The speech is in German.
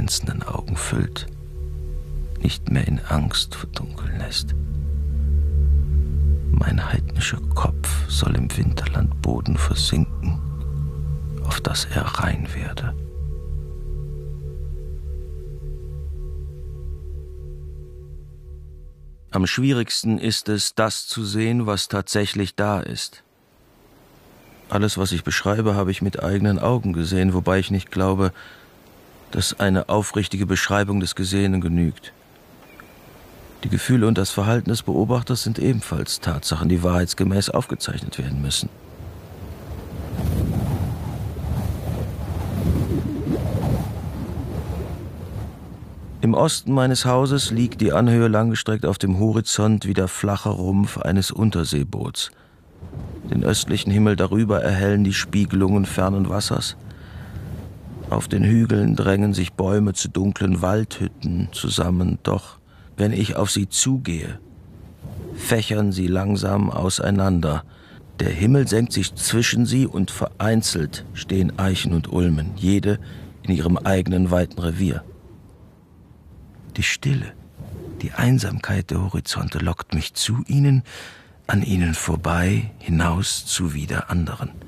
glänzenden Augen füllt, nicht mehr in Angst verdunkeln lässt. Mein heidnischer Kopf soll im Winterlandboden versinken, auf dass er rein werde. Am schwierigsten ist es, das zu sehen, was tatsächlich da ist. Alles, was ich beschreibe, habe ich mit eigenen Augen gesehen, wobei ich nicht glaube, dass eine aufrichtige Beschreibung des Gesehenen genügt. Die Gefühle und das Verhalten des Beobachters sind ebenfalls Tatsachen, die wahrheitsgemäß aufgezeichnet werden müssen. Im Osten meines Hauses liegt die Anhöhe langgestreckt auf dem Horizont wie der flache Rumpf eines Unterseeboots. Den östlichen Himmel darüber erhellen die Spiegelungen fernen Wassers. Auf den Hügeln drängen sich Bäume zu dunklen Waldhütten zusammen, doch wenn ich auf sie zugehe, fächern sie langsam auseinander. Der Himmel senkt sich zwischen sie und vereinzelt stehen Eichen und Ulmen, jede in ihrem eigenen weiten Revier. Die Stille, die Einsamkeit der Horizonte lockt mich zu ihnen, an ihnen vorbei, hinaus zu wieder anderen.